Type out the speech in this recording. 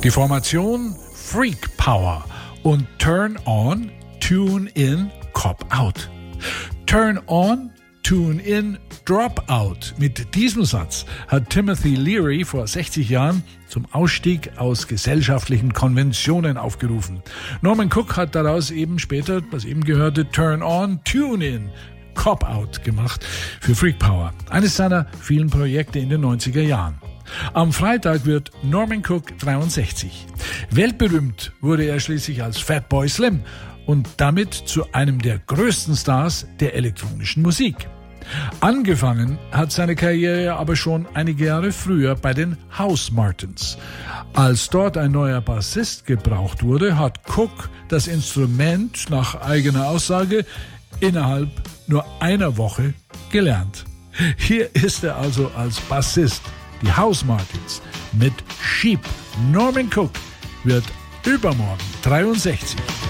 Die Formation Freak Power und Turn On, Tune In, Cop Out. Turn On, Tune In, Drop Out. Mit diesem Satz hat Timothy Leary vor 60 Jahren zum Ausstieg aus gesellschaftlichen Konventionen aufgerufen. Norman Cook hat daraus eben später, das eben gehörte, Turn On, Tune In, Cop Out gemacht für Freak Power. Eines seiner vielen Projekte in den 90er Jahren. Am Freitag wird Norman Cook 63. Weltberühmt wurde er schließlich als Fatboy Slim und damit zu einem der größten Stars der elektronischen Musik. Angefangen hat seine Karriere aber schon einige Jahre früher bei den Housemartins. Als dort ein neuer Bassist gebraucht wurde, hat Cook das Instrument nach eigener Aussage innerhalb nur einer Woche gelernt. Hier ist er also als Bassist. Die Housemartins mit Sheep. Norman Cook wird übermorgen 63.